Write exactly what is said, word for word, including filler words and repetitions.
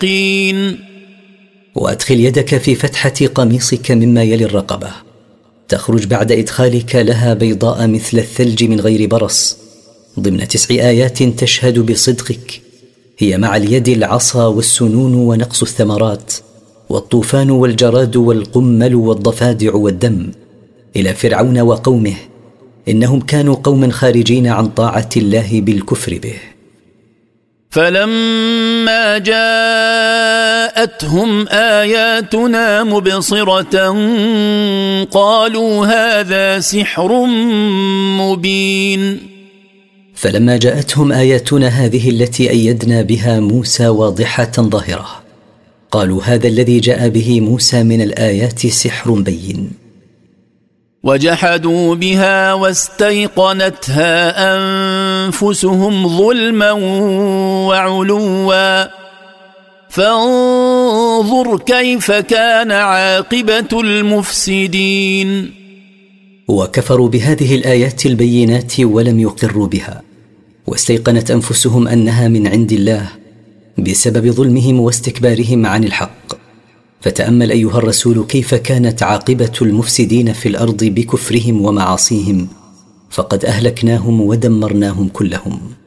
الصادقين. وأدخل يدك في فتحة قميصك مما يلي الرقبة، تخرج بعد إدخالك لها بيضاء مثل الثلج من غير برص، ضمن تسع آيات تشهد بصدقك، هي مع اليد العصا والسنون ونقص الثمرات والطوفان والجراد والقمل والضفادع والدم، إلى فرعون وقومه، إنهم كانوا قوما خارجين عن طاعة الله بالكفر به. فلما جاءتهم آياتنا مبصرة قالوا هذا سحر مبين. فلما جاءتهم آياتنا هذه التي أيدنا بها موسى واضحة ظاهرة، قالوا هذا الذي جاء به موسى من الآيات سحر بين. وجحدوا بها واستيقنتها أنفسهم ظلما وعلوا فانظر كيف كان عاقبة المفسدين. وكفروا بهذه الآيات البينات ولم يقروا بها، واستيقنت أنفسهم أنها من عند الله بسبب ظلمهم واستكبارهم عن الحق. فتأمل أيها الرسول كيف كانت عاقبة المفسدين في الأرض بكفرهم ومعاصيهم، فقد أهلكناهم ودمرناهم كلهم.